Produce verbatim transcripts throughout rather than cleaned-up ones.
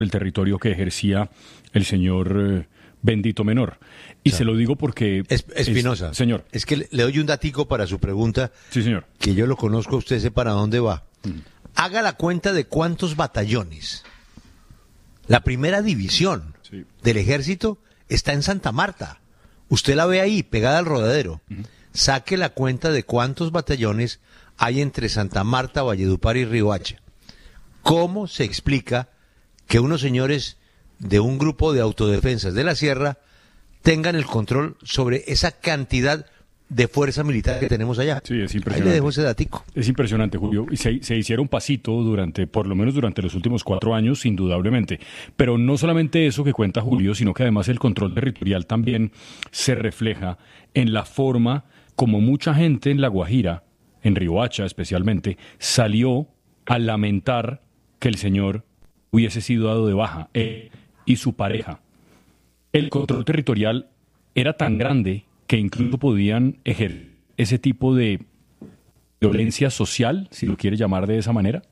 del territorio que ejercía el señor eh, Bendito Menor. Y o sea, se lo digo porque... Es, Espinosa, es, señor. Es que le doy un datico para su pregunta. Sí, señor. Que yo lo conozco, usted sé para dónde va. Mm. Haga la cuenta de cuántos batallones. La primera división sí. del ejército está en Santa Marta. Usted la ve ahí, pegada al rodadero. Uh-huh. Saque la cuenta de cuántos batallones hay entre Santa Marta, Valledupar y Riohacha. ¿Cómo se explica que unos señores de un grupo de autodefensas de la sierra tengan el control sobre esa cantidad de fuerza militar que tenemos allá? Sí, es impresionante. Ahí le dejo ese datico. Es impresionante, Julio. Y se, se hicieron pasito durante, por lo menos durante los últimos cuatro años, indudablemente. Pero no solamente eso que cuenta Julio, sino que además el control territorial también se refleja en la forma como mucha gente en La Guajira, en Riohacha especialmente, salió a lamentar que el señor hubiese sido dado de baja, él y su pareja. El control territorial era tan grande que incluso podían ejercer ese tipo de violencia social, si lo quiere llamar de esa manera.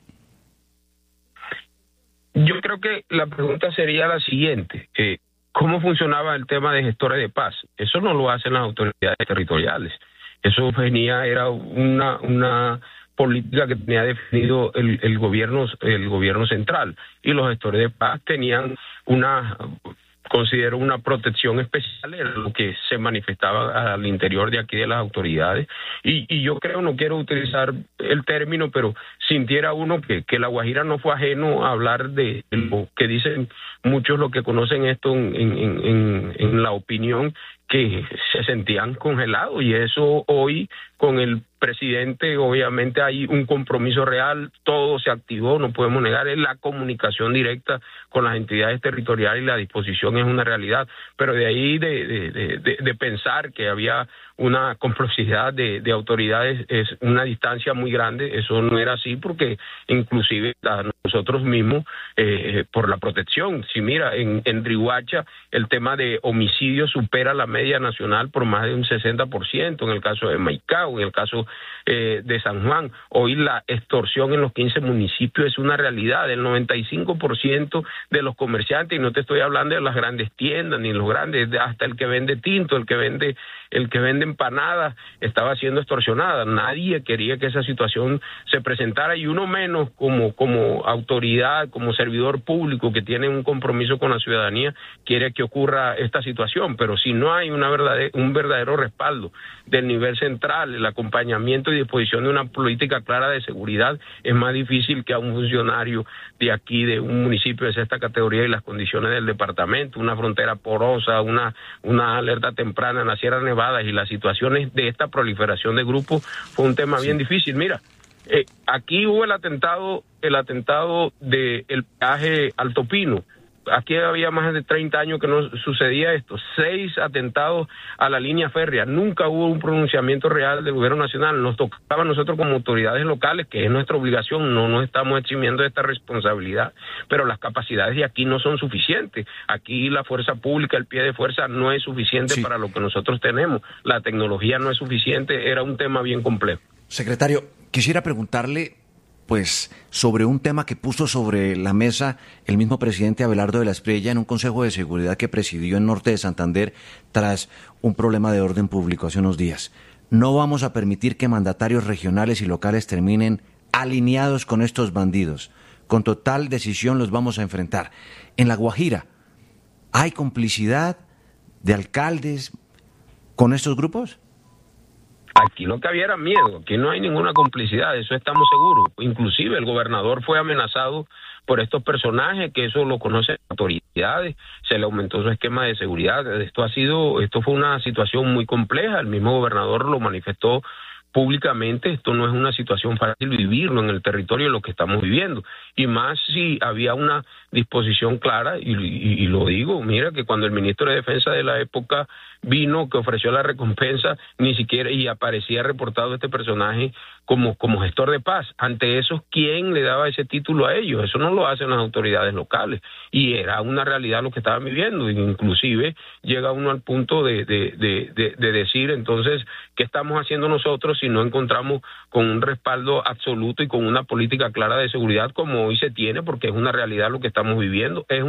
Yo creo que la pregunta sería la siguiente. Eh, ¿Cómo funcionaba el tema de gestores de paz? Eso no lo hacen las autoridades territoriales. Eso venía, era una, una política que tenía definido el, el gobierno, el gobierno central. Y los gestores de paz tenían una... considero una protección especial, era lo que se manifestaba al interior de aquí de las autoridades, y, y yo creo, no quiero utilizar el término, pero sintiera uno que, que La Guajira no fue ajeno a hablar de lo que dicen muchos, lo que conocen esto en, en, en, en la opinión, que se sentían congelados, y eso hoy con el presidente obviamente hay un compromiso real, todo se activó, no podemos negar, es la comunicación directa con las entidades territoriales y la disposición es una realidad, pero de ahí de, de, de, de pensar que había una complicidad de, de autoridades es una distancia muy grande, eso no era así porque inclusive a nosotros mismos eh, por la protección, si mira en, en Riohacha el tema de homicidio supera la media nacional por más de un sesenta por ciento, en el caso de Maicao, en el caso eh, de San Juan, hoy la extorsión en los quince municipios es una realidad, el noventa y cinco por ciento de los comerciantes, y no te estoy hablando de las grandes tiendas ni los grandes, hasta el que vende tinto, el que vende el que vende empanadas estaba siendo extorsionada. Nadie quería que esa situación se presentara y uno menos como, como autoridad, como servidor público que tiene un compromiso con la ciudadanía, quiere que ocurra esta situación. Pero si no hay una verdadera, un verdadero respaldo del nivel central, el acompañamiento y disposición de una política clara de seguridad, es más difícil que a un funcionario de aquí, de un municipio de esta categoría y las condiciones del departamento, una frontera porosa, una, una alerta temprana en la Sierra Nevada y las situaciones de esta proliferación de grupos, fue un tema sí. bien difícil. Mira, eh, aquí hubo el atentado, el atentado del peaje Alto Pino. Aquí había más de treinta años que no sucedía esto. Seis atentados a la línea férrea. Nunca hubo un pronunciamiento real del gobierno nacional. Nos tocaba a nosotros como autoridades locales, que es nuestra obligación, no nos estamos eximiendo de esta responsabilidad, pero las capacidades de aquí no son suficientes. Aquí la fuerza pública, el pie de fuerza no es suficiente sí. para lo que nosotros tenemos. La tecnología no es suficiente. Era un tema bien complejo. Secretario, quisiera preguntarle pues sobre un tema que puso sobre la mesa el mismo presidente Abelardo de la Espriella en un Consejo de Seguridad que presidió en Norte de Santander tras un problema de orden público hace unos días. No vamos a permitir que mandatarios regionales y locales terminen alineados con estos bandidos. Con total decisión los vamos a enfrentar. En La Guajira, ¿hay complicidad de alcaldes con estos grupos? Aquí lo que había era miedo, aquí no hay ninguna complicidad, eso estamos seguros. Inclusive el gobernador fue amenazado por estos personajes, que eso lo conocen las autoridades, se le aumentó su esquema de seguridad. Esto ha sido, esto fue una situación muy compleja, el mismo gobernador lo manifestó públicamente, esto no es una situación fácil vivirlo en el territorio de lo que estamos viviendo, y más si había una disposición clara, y, y, y lo digo, mira que cuando el ministro de Defensa de la época vino, que ofreció la recompensa, ni siquiera, y aparecía reportado este personaje como, como gestor de paz. Ante eso, ¿quién le daba ese título a ellos? Eso no lo hacen las autoridades locales, y era una realidad lo que estaban viviendo, inclusive llega uno al punto de, de, de, de, de decir, entonces, ¿qué estamos haciendo nosotros si si no encontramos con un respaldo absoluto y con una política clara de seguridad como hoy se tiene, porque es una realidad lo que estamos viviendo. Es